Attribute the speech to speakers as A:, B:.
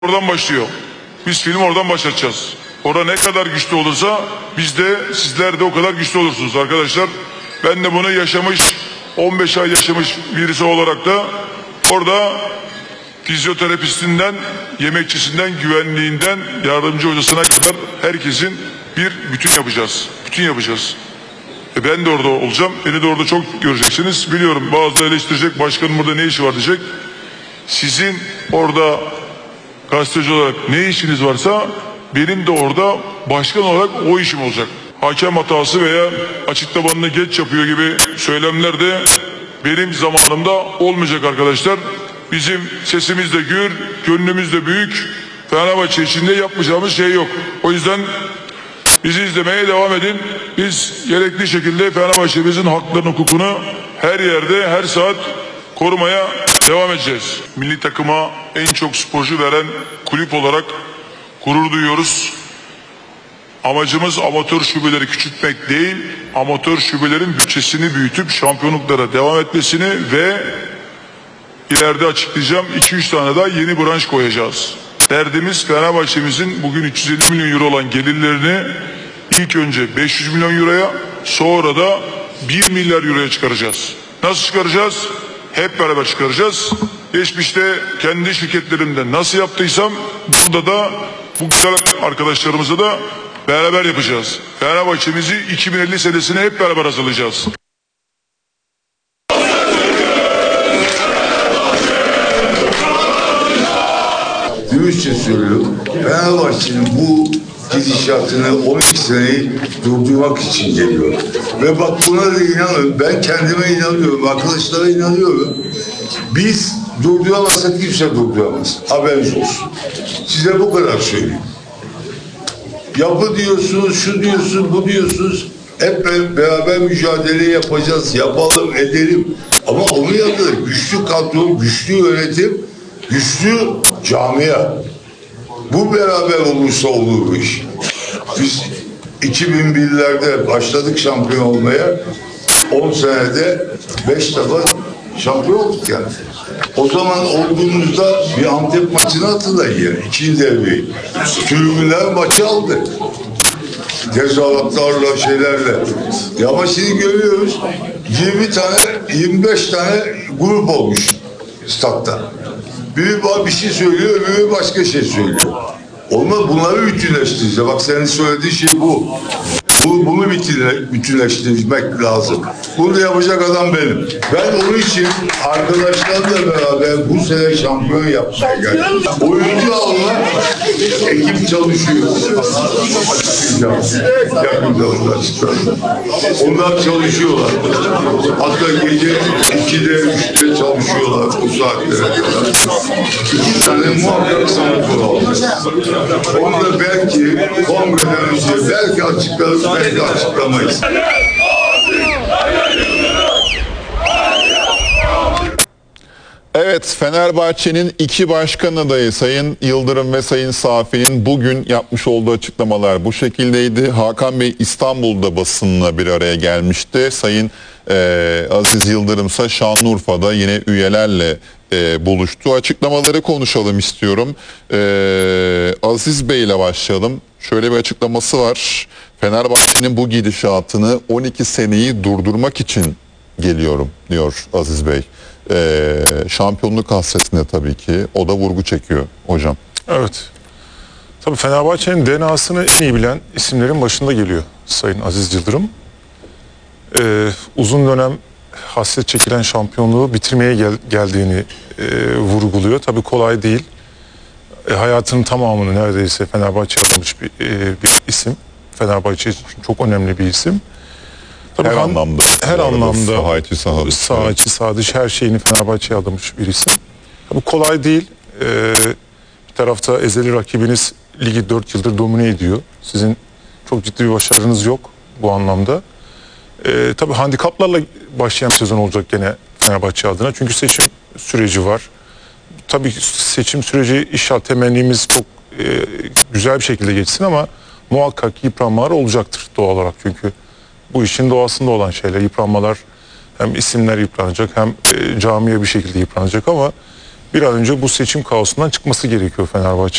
A: Oradan başlıyor. Biz filmi oradan başlatacağız. Orada ne kadar güçlü olursa biz de sizler de o kadar güçlü olursunuz arkadaşlar. Ben de bunu yaşamış 15 ay yaşamış birisi olarak da orada fizyoterapistinden, yemekçisinden, güvenliğinden, yardımcı hocasına kadar herkesin bir bütün yapacağız. Bütün yapacağız. Ben de orada olacağım. Beni de orada çok göreceksiniz. Biliyorum bazıları eleştirecek. Başkanın burada ne işi var diyecek. Sizin orada gazeteci olarak ne işiniz varsa benim de orada başkan olarak o işim olacak. Hakem hatası veya açıklamalarını geç yapıyor gibi söylemler de benim zamanımda olmayacak arkadaşlar. Bizim sesimiz de gür, gönlümüz de büyük. Fenerbahçe içinde yapmayacağımız şey yok. O yüzden bizi izlemeye devam edin. Biz gerekli şekilde Fenerbahçe'mizin haklarını, hukukunu her yerde, her saat korumaya devam edeceğiz. Milli takıma en çok sporcu veren kulüp olarak gurur duyuyoruz. Amacımız amatör şubeleri küçültmek değil, amatör şubelerin bütçesini büyütüp şampiyonluklara devam etmesini ve ileride açıklayacağım 2-3 tane daha yeni branş koyacağız. Derdimiz Fenerbahçe'mizin bugün 350 milyon euro olan gelirlerini ilk önce 500 milyon euroya, sonra da 1 milyar euroya çıkaracağız. Nasıl çıkaracağız? Hep beraber çıkaracağız. Geçmişte kendi şirketlerimde nasıl yaptıysam burada da bu güzel arkadaşlarımızla da beraber yapacağız. Fenerbahçe'mizi 2050 senesine hep beraber hazırlayacağız.
B: Dürüstçe söylüyorum. Fenerbahçe'nin bu gidişatını 12 seneyi durdurmak için geliyor. Ve bak buna da inanıyorum. Ben kendime inanıyorum. Arkadaşlara inanıyorum. Biz durduramazsak kimse durduramaz. Haberiniz olsun. Size bu kadar söyleyeyim. Yapı diyorsunuz, şu diyorsunuz, bu diyorsunuz. Hep beraber mücadele yapacağız. Yapalım, edelim. Ama onun yanında güçlü kadro, güçlü yönetim, güçlü camia. Bu beraber olursa olur bu iş. Biz 2001'lerde başladık şampiyon olmaya. 10 senede 5 defa şampiyon olduk yani. O zaman olduğumuzda bir Antep maçını hatırlayın yani. İkinci devreyi. Tribünler maçı aldı. Tezahüratlarla, şeylerle. Ya ama şimdi görüyoruz 20 tane, 25 tane grup olmuş statta. Biri bir şey söylüyor, öbürü başka şey söylüyor. Olmaz, bunları bütünleştireceğiz. Bak senin söylediğin şey bu. Bunu bütünleştirmek lazım. Bunu da yapacak adam benim. Ben onun için arkadaşlarla beraber bu sene şampiyon yapmaya geldim. Oyuncu alma, ekip çalışıyor. Yakında onlar çıkıyor. Onlar çalışıyorlar. Hatta gece 2'de, 3'te çalışıyorlar o saatlere kadar. 2 tane muhakkak sanatör alacağız. Onu da belki kongreden önce belki açıklarız, belki açıklamayız.
C: Evet, Fenerbahçe'nin iki başkan adayı Sayın Yıldırım ve Sayın Safi'nin bugün yapmış olduğu açıklamalar bu şekildeydi. Hakan Bey İstanbul'da basınla bir araya gelmişti. Sayın Aziz Yıldırım ise Şanlıurfa'da yine üyelerle buluştu. Açıklamaları konuşalım istiyorum. Aziz Bey ile başlayalım. Şöyle bir açıklaması var. Fenerbahçe'nin bu gidişatını 12 seneyi durdurmak için geliyorum diyor Aziz Bey. Şampiyonluk hasretinde tabii ki o da vurgu çekiyor hocam.
D: Evet. Tabii Fenerbahçe'nin DNA'sını en iyi bilen isimlerin başında geliyor Sayın Aziz Yıldırım. Uzun dönem hasret çekilen şampiyonluğu bitirmeye geldiğini vurguluyor. Tabii kolay değil. Hayatının tamamını neredeyse Fenerbahçe'ye almış bir isim. Fenerbahçe için çok önemli bir isim. Tabii
C: Her anlamda.
D: Her anlamda.
C: Saha içi, saha dışı.
D: Saha içi, saha dışı her şeyini Fenerbahçe'ye adamış bir isim. Bu kolay değil. Bir tarafta ezeli rakibiniz ligi 4 yıldır domine ediyor. Sizin çok ciddi bir başarınız yok bu anlamda. Tabii handikaplarla başlayan bir sezon olacak gene Fenerbahçe adına. Çünkü seçim süreci var. Tabii seçim süreci inşallah temennimiz çok güzel bir şekilde geçsin ama muhakkak yıpranmalar olacaktır doğal olarak. Çünkü bu işin doğasında olan şeyler, yıpranmalar, hem isimler yıpranacak hem camiye bir şekilde yıpranacak ama bir an önce bu seçim kaosundan çıkması gerekiyor Fenerbahçe.